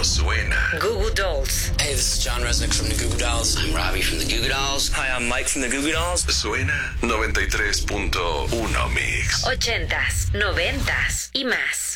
Esto suena. Goo Goo Dolls. Hey, this is John Resnick from the Goo Goo Dolls. I'm Robbie from the Goo Goo Dolls. Hi, I'm Mike from the Goo Goo Dolls. Suena 93.1 Mix. 80s, 90s y más.